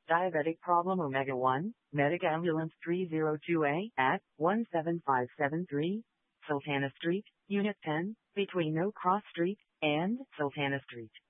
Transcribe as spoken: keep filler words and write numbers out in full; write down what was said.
Diabetic problem Omega one, Medic Ambulance three oh two A at one seven five seven three, Sultana Street, Unit ten, between No Cross Street and Sultana Street.